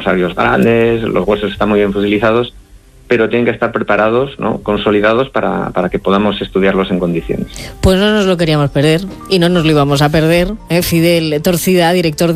osarios grandes, los huesos están muy bien fosilizados, pero tienen que estar preparados, ¿no?, consolidados para que podamos estudiarlos en condiciones. Pues no nos lo queríamos perder y no nos lo íbamos a perder. Fidel Torcida, director